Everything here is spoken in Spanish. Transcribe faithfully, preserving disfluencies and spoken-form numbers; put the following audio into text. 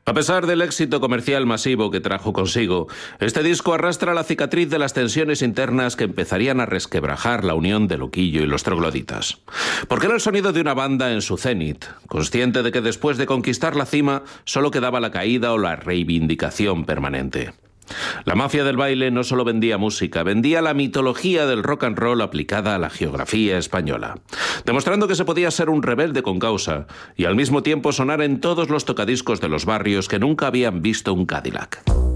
A pesar del éxito comercial masivo que trajo consigo, este disco arrastra la cicatriz de las tensiones internas que empezarían a resquebrajar la unión de Loquillo y los Trogloditas. Porque era el sonido de una banda en su cenit, consciente de que después de conquistar la cima solo quedaba la caída o la reivindicación permanente. La mafia del baile no solo vendía música, vendía la mitología del rock and roll aplicada a la geografía española, demostrando que se podía ser un rebelde con causa y al mismo tiempo sonar en todos los tocadiscos de los barrios que nunca habían visto un Cadillac.